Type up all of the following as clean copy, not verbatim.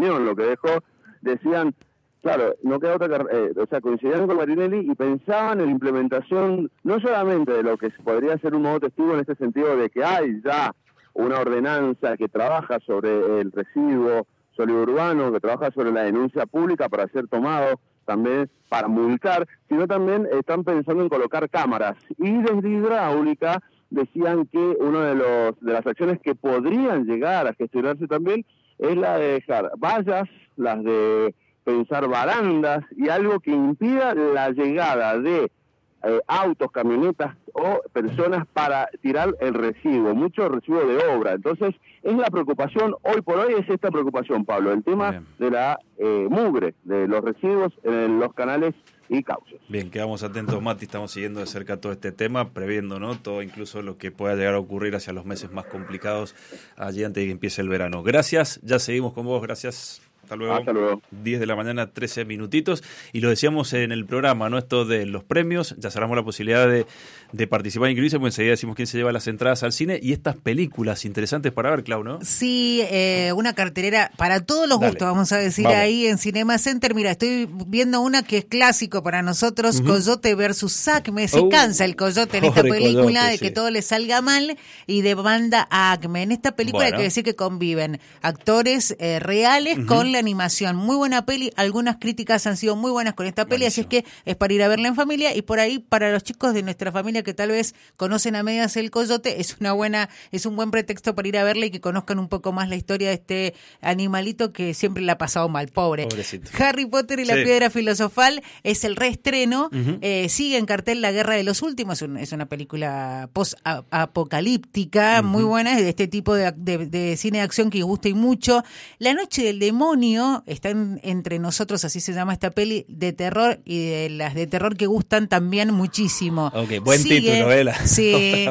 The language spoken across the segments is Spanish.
opinión, lo que dejó, decían, claro, no queda otra coincidían con Marinelli y pensaban en la implementación no solamente de lo que podría ser un nuevo testigo en este sentido de que hay ya una ordenanza que trabaja sobre el residuo sólido urbano, que trabaja sobre la denuncia pública para ser tomado, también para multar, sino también están pensando en colocar cámaras. Y desde Hidráulica decían que una de las acciones que podrían llegar a gestionarse también es la de dejar vallas, las de pensar barandas y algo que impida la llegada de autos, camionetas o personas para tirar el residuo, mucho residuo de obra. Entonces, es la preocupación, hoy por hoy es esta preocupación, Pablo, el tema de la mugre, de los residuos en los canales y cauces. Bien, quedamos atentos, Mati, estamos siguiendo de cerca todo este tema, previendo, ¿no?, todo, incluso lo que pueda llegar a ocurrir hacia los meses más complicados allí antes de que empiece el verano. Gracias, ya seguimos con vos, gracias. Hasta luego. Hasta luego. 10 de la mañana, 13 minutitos. Y lo decíamos en el programa, ¿no? Esto de los premios, ya cerramos la posibilidad de participar e inscribirse, pues enseguida decimos quién se lleva las entradas al cine y estas películas interesantes para ver, Clau, ¿no? Sí, una cartelera para todos los gustos, vamos a decir, vamos. Ahí en Cinema Center. Mira, estoy viendo una que es clásico para nosotros, Coyote versus Acme. Se cansa el Coyote en esta película Coyote, de que todo le salga mal y demanda a Acme. En esta película hay que decir que conviven actores reales con la animación. Muy buena peli, algunas críticas han sido muy buenas con esta peli, así es que es para ir a verla en familia y por ahí para los chicos de nuestra familia que tal vez conocen a medias el Coyote, es un buen pretexto para ir a verla y que conozcan un poco más la historia de este animalito que siempre le ha pasado mal, pobrecito. Harry Potter y la Piedra Filosofal es el reestreno, sigue en cartel La Guerra de los Últimos, es una película post-apocalíptica, muy buena, es de este tipo de cine de acción que gusta y mucho. La Noche del Demonio está entre nosotros, así se llama esta peli de terror y de las de terror que gustan también muchísimo. Buen título, Vela. Sí,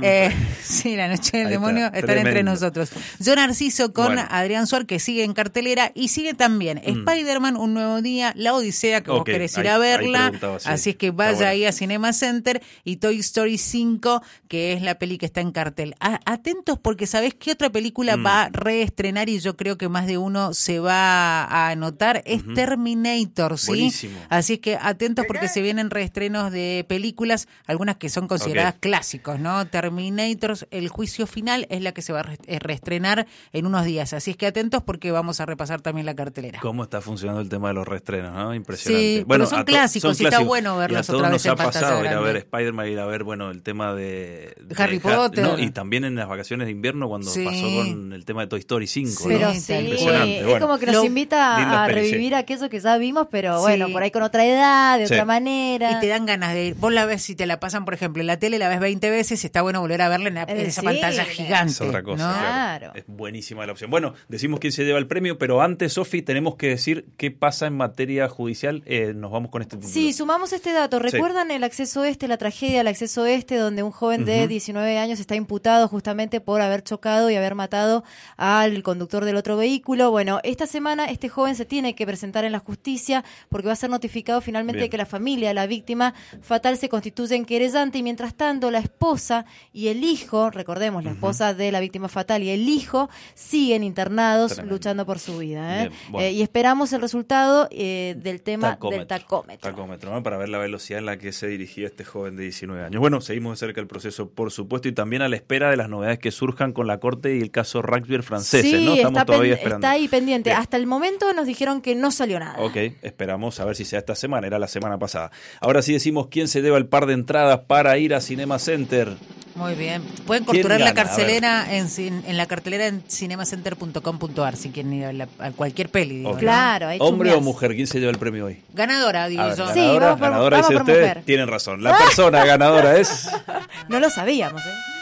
sí, La Noche del Demonio están entre nosotros. Yo Narciso con Adrián Suar, que sigue en cartelera, y sigue también Spider-Man, Un Nuevo Día, La Odisea, que vos querés ir a verla, así es que vaya ahí a Cinema Center, y Toy Story 5, que es la peli que está en cartel. Atentos porque ¿sabés qué otra película va a reestrenar? Y yo creo que más de uno se va a anotar, es Terminator, ¿sí? Buenísimo. Así es que atentos porque se vienen reestrenos de películas, algunas que son consideradas clásicos, ¿no? Terminator, El Juicio Final es la que se va a reestrenar en unos días, así es que atentos porque vamos a repasar también la cartelera. ¿Cómo está funcionando el tema de los reestrenos, no? Impresionante. Sí, bueno, son clásicos y está bueno verlos otra vez en pantalla grande. Ir a ver Spider-Man, ir a ver, el tema de Harry Potter. No, y también en las vacaciones de invierno cuando pasó con el tema de Toy Story 5, pero ¿no? Impresionante. Es como que nos invita a revivir aquello que ya vimos, pero bueno, por ahí con otra edad, de otra manera. Y te dan ganas de ir. Vos la ves, si te la pasan, por ejemplo, en la tele, la ves 20 veces, está bueno volver a verla en esa pantalla gigante. Es otra cosa, claro. Es buenísima la opción. Bueno, decimos quién se lleva el premio, pero antes, Sofi, tenemos que decir qué pasa en materia judicial. Nos vamos con este título. Sí, sumamos este dato. ¿Recuerdan el acceso la tragedia del acceso donde un joven de 19 años está imputado justamente por haber chocado y haber matado al conductor del otro vehículo? Bueno, esta semana este joven se tiene que presentar en la justicia porque va a ser notificado finalmente de que la familia de la víctima fatal se constituye en querellante, y mientras tanto la esposa y el hijo, recordemos, la esposa de la víctima fatal y el hijo siguen internados luchando por su vida. Y esperamos el resultado del tema del tacómetro, ¿no? Para ver la velocidad en la que se dirigía este joven de 19 años. Bueno, seguimos de cerca el proceso, por supuesto, y también a la espera de las novedades que surjan con la Corte y el caso Rugby francés, ¿no? Estamos todavía esperando. Está ahí pendiente. Hasta el momento nos dijeron que no salió nada. Ok, esperamos a ver si sea esta semana, era la semana pasada. Ahora sí decimos quién se lleva el par de entradas para ir a Cinema Center. Muy bien. Pueden capturar la cartelera en la cartelera en cinemacenter.com.ar si quieren ir a cualquier peli. Digo, claro. ¿No? ¿Hombre o mujer? ¿Quién se lleva el premio hoy? Ganadora, digo yo. Sí, ganadora dice usted. Mujer. Tienen razón. La persona ganadora es... No lo sabíamos,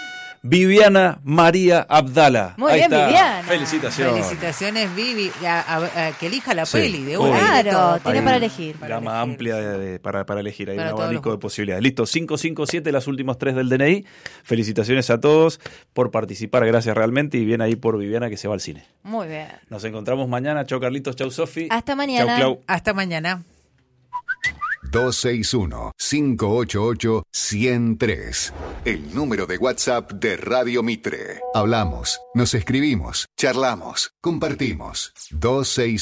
Viviana María Abdala. Muy bien, Viviana. Felicitaciones. Felicitaciones, Vivi. Que elija la peli de una. Claro, tiene para elegir. Gama amplia para elegir. Hay un abanico de posibilidades. Listo, 557, las últimas 3 del DNI. Felicitaciones a todos por participar. Gracias realmente. Y bien ahí por Viviana que se va al cine. Muy bien. Nos encontramos mañana. Chau, Carlitos. Chau, Sofi. Hasta mañana. Chau, Clau. Hasta mañana. 261-588-103. El número de WhatsApp de Radio Mitre. Hablamos, nos escribimos, charlamos, compartimos. 261